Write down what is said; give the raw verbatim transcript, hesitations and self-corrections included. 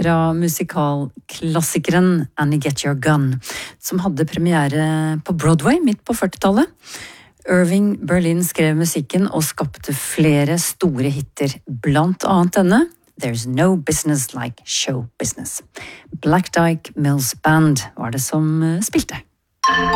fra musikalklassikeren Annie Get Your Gun, som hadde premiere på Broadway midt på førtitallet. Irving Berlin skrev musikken og skapte flere store hitter, blant annet denne There's no business like show business. Black Dyke Mills Band var det som spilte.